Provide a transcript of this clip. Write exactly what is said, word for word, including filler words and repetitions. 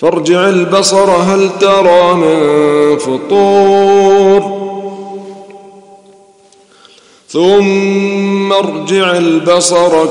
فارجع البصر هل ترى من فطور ثم ارجع البصر